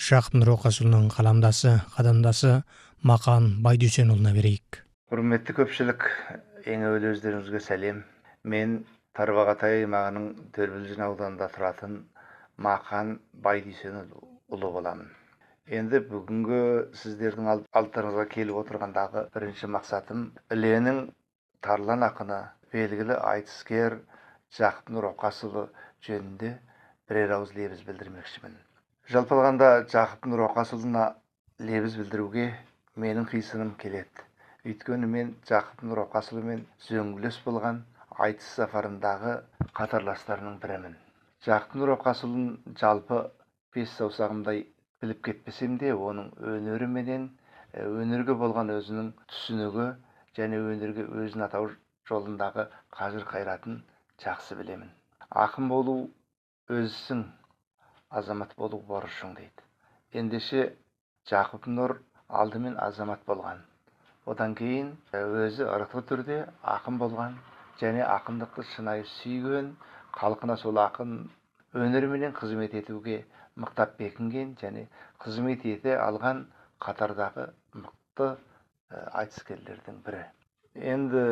Жақып Нұрокасұлының қаламдасы, қадамдасы Мақан Байдүйсенұлына берейік. Құрметті көпшілік, ең әуелі өздеріңізге сәлем. Мен Тарбағатай аймағының Төрбілжін ауданында тұратын Мақан Байдүйсенұлы боламын. Енді бүгінгі сіздердің алдыңызға келіп отырғандағы бірінші мақсатым Іленің Тарлан ақыны, белгілі айтыскер Жақып Нұрокасұлы жөнінде бірер ауыз лебіз білдірмекшімін. Жалпы алғанда Жақып Нұрокасұлына лебіз білдіруге менің қисыным келеді. Өйткені мен Жақып Нұрокасұлымен зөңгілес болған айтыс сапарындағы қатарластарының бірімін. Жақып Нұрокасұлын жалпы бес саусағымдай біліп кетпесем де, оның өнері менен өнерге болған өзінің түсінігі және өнерге өзін атау жолындағы қажыр қайратын жақсы білемін. Ақын болу өзсің, азамат болу борышың дейді. Ендеше Жақып Нұр алдымен азамат болған. Одан кейін өзі ырықлы түрде ақын болған және ақындықты шынайы сүйген, халқына сол ақын өнеріменен қызмет етуге мықтап бекінген және қызмет ете алған қатардағы мықты айтыскерлердің бірі. Енді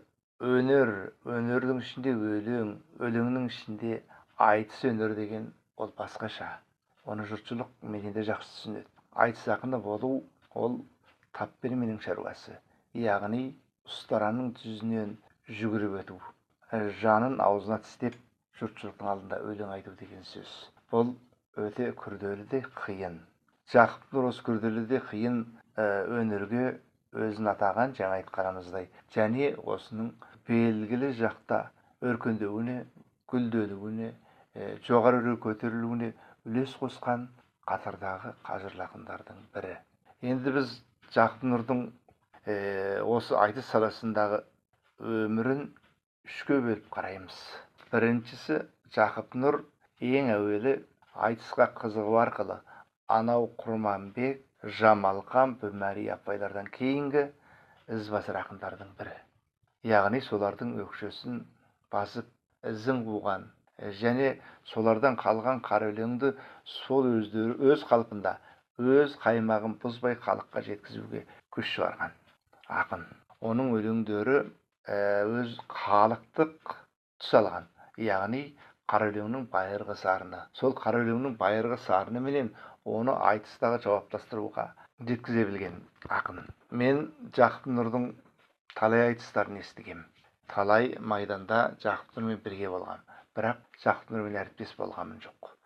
өнердің ішінде өлең, өлеңнің ішінде айтыс өнер деген ол басқаша. Оны жұртшылық менен де жақсы түсінеді. Айтыс ақыны болу ол таппенменің шаруасы. Яғни ұстараның жүзінен жүгіріп өту, жанын аузына тістеп жұртшылықтың алдында өлең айту деген сөз. Бұл өте күрделі де қиын. Жақып Нұр осы күрделі де қиын өнерге өзін атаған, жаңа айтқанымыздай, және осының белгілі жақта өркендеуіне, гүлденуіне, жоғары көтерілуіне үлес қосқан қатардағы қажырлы ақындардың бірі. Енді біз Жақып Нұрдың осы айтыс саласындағы өмірін үшке бөліп қараймыз. Біріншісі, Жақып Нұр ең әуелі айтысқа қызығу арқылы анау Құрманбек, Жамалқан, Бөмәри апайлардан кейінгі ізбасар ақындардың бірі. Яғни солардың өкшесін басып ізін қуған және солардан қалған қара өлеңді сол өздері өз қалпында, өз қаймағын бұзбай халыққа жеткізуге күш шығарған ақын. Оның өлеңдері өз халықтық тұс алған, яғни қара өлеңнің байырғы сарыны. Сол қара өлеңнің байырғы сарыны менен оны айтыстағы жауаптастыруға жеткізе білген ақын. Мен Жақып Нұрдың талай айтыстарын естігем. Талай майданда Жақып Нұрмен бірге болғам. Бірақ Жақып Нұрмен әріптес болғамын жоқ.